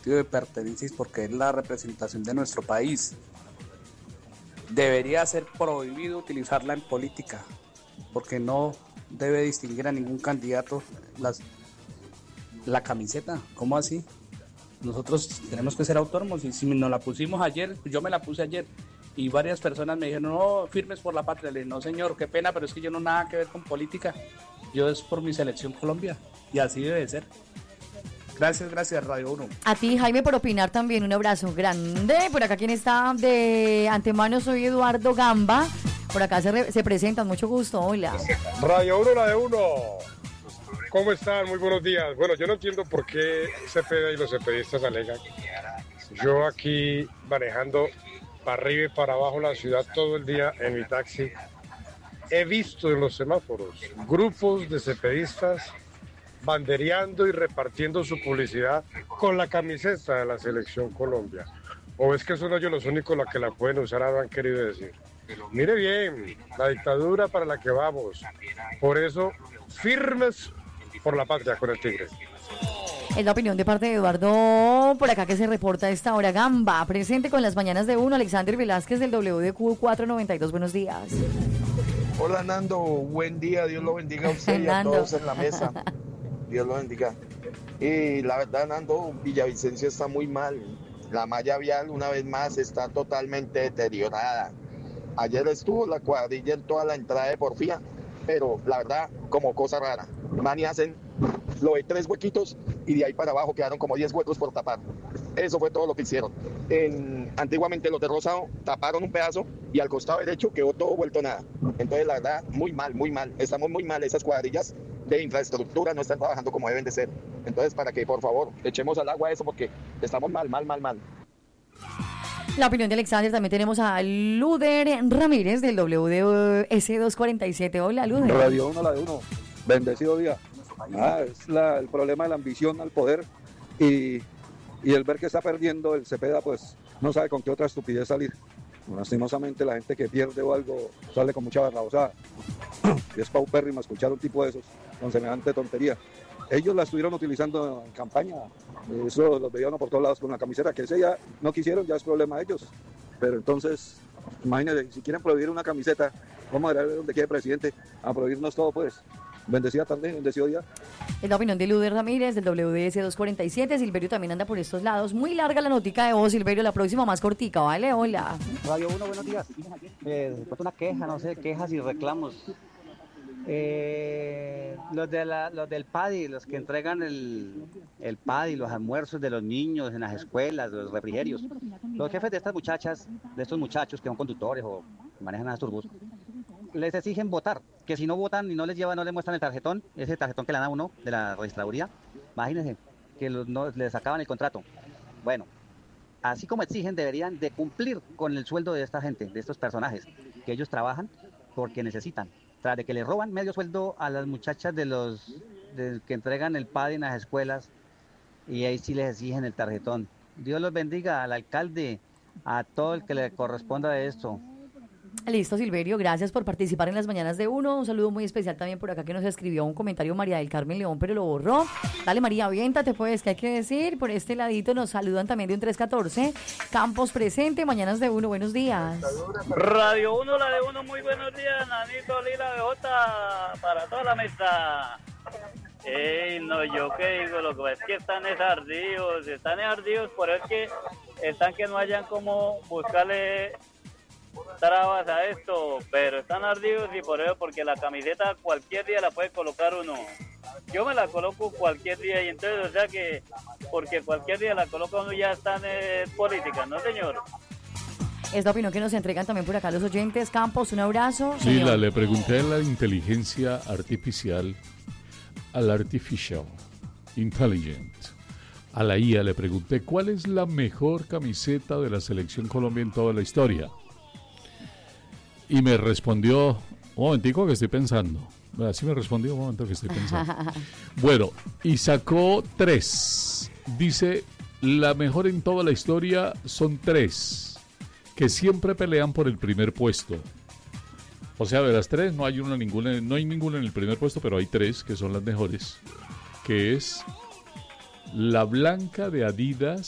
sentido de pertenencia y porque es la representación de nuestro país. Debería ser prohibido utilizarla en política, porque no debe distinguir a ningún candidato la camiseta. ¿Cómo así? Nosotros tenemos que ser autónomos y si nos la pusimos ayer, yo me la puse ayer y varias personas me dijeron, no, firmes por la patria. Le dije, no señor, qué pena, pero es que yo no nada que ver con política, yo es por mi selección Colombia y así debe ser. Gracias Radio 1. A ti, Jaime, por opinar también, un abrazo grande. Por acá, ¿quién está? De antemano soy Eduardo Gamba. Por acá se presentan, mucho gusto, hola. Radio 1, la de 1. ¿Cómo están? Muy buenos días. Bueno, yo no entiendo por qué Cepeda y los cepedistas alegan. Yo aquí manejando para arriba y para abajo la ciudad todo el día en mi taxi, he visto en los semáforos grupos de cepedistas bandereando y repartiendo su publicidad con la camiseta de la Selección Colombia. ¿O es que son ellos los únicos los que la pueden usar? Ahora han querido decir. Mire bien, la dictadura para la que vamos. Por eso, firmes por la patria con el Tigre. Es la opinión de parte de Eduardo, por acá que se reporta a esta hora. Gamba, presente con las mañanas de 1, Alexander Velázquez del WDQ 492, buenos días. Hola Nando, buen día, Dios lo bendiga a usted y a todos en la mesa. Dios lo bendiga. Y la verdad, Nando, Villavicencio está muy mal. La malla vial, una vez más, está totalmente deteriorada. Ayer estuvo la cuadrilla en toda la entrada de Porfía, pero la verdad, como cosa rara. Van y hacen lo de 3 huequitos y de ahí para abajo quedaron como 10 huecos por tapar. Eso fue todo lo que hicieron. Antiguamente los de Rosado taparon un pedazo y al costado derecho quedó todo vuelto nada. Entonces, la verdad, muy mal, muy mal. Estamos muy mal. Esas cuadrillas de infraestructura no están trabajando como deben de ser. Entonces, para que, por favor, echemos al agua eso porque estamos mal. La opinión de Alexander, también tenemos a Luder Ramírez del WS 247. Hola, Luder. Radio 1, la de 1. Bendecido día. Es el problema de la ambición al poder y el ver que está perdiendo el Cepeda, pues no sabe con qué otra estupidez salir. Lastimosamente la gente que pierde o algo sale con mucha barrabosada. Y es paupérrimo escuchar un tipo de esos con semejante tontería. Ellos la estuvieron utilizando en campaña, eso los veían por todos lados con la camiseta, que ese ya no quisieron, ya es problema de ellos. Pero entonces, imagínense, si quieren prohibir una camiseta, vamos a ver donde quede presidente, a prohibirnos todo pues. Bendecida tarde, bendecido día. Es la opinión de Luder Ramírez del WS 247. Silverio también anda por estos lados. Muy larga la notica de voz, Silverio. La próxima más cortica, ¿vale? Hola. Radio 1, buenos días. Una queja, no sé, quejas y reclamos. Los del PADI, los que entregan el PADI, los almuerzos de los niños en las escuelas, los refrigerios. Los jefes de estas muchachas, de estos muchachos que son conductores o manejan a turbus, les exigen votar, que si no votan y no les muestran el tarjetón, ese tarjetón que le dan a uno de la registraduría, imagínense que les acaban el contrato. Bueno, así como exigen, deberían de cumplir con el sueldo de esta gente, de estos personajes, que ellos trabajan porque necesitan. Tras de que le roban medio sueldo a las muchachas que entregan el PAD en las escuelas, y ahí sí les exigen el tarjetón. Dios los bendiga, al alcalde, a todo el que le corresponda de esto. Listo, Silverio, gracias por participar en las mañanas de 1. Un saludo muy especial también por acá que nos escribió un comentario María del Carmen León, pero lo borró. Dale, María, aviéntate pues, ¿qué hay que decir? Por este ladito nos saludan también de un 314. Campos presente, mañanas de 1, buenos días. Radio 1, la de 1, muy buenos días, Nanito, Lila, BJ, para toda la mesa. No, yo qué digo, lo que pasa es que están ardidos, por eso que están que no hayan como buscarle trabas a esto, pero están ardidos y por eso, porque la camiseta cualquier día la puede colocar uno. Yo me la coloco cualquier día y entonces, o sea que, porque cualquier día la coloca uno ya está en política, ¿no, señor? Es la opinión que nos entregan también por acá los oyentes. Campos, un abrazo. Sí, le pregunté a la inteligencia artificial, al artificial intelligent, a la IA le pregunté cuál es la mejor camiseta de la Selección Colombia en toda la historia. Y me respondió, un momentico que estoy pensando. Así me respondió, un momento que estoy pensando. Bueno, y sacó 3. Dice, la mejor en toda la historia son 3, que siempre pelean por el primer puesto. O sea, de las 3 no hay ninguna en el primer puesto, pero hay 3 que son las mejores. Que es la blanca de Adidas,